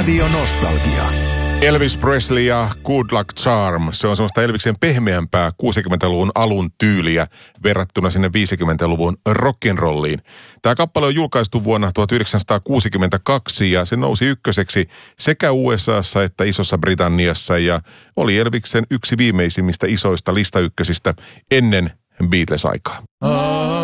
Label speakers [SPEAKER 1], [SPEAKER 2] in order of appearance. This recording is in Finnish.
[SPEAKER 1] Radio Nostalgia.
[SPEAKER 2] Elvis Presley ja Good Luck Charm. Se on semmoista Elviksen pehmeämpää 60-luvun alun tyyliä verrattuna sinne 50-luvun rock'n'rolliin. Tämä kappale on julkaistu vuonna 1962 ja se nousi ykköseksi sekä USAssa että Isossa Britanniassa ja oli Elviksen yksi viimeisimmistä isoista listaykkösistä ennen Beatles-aikaa.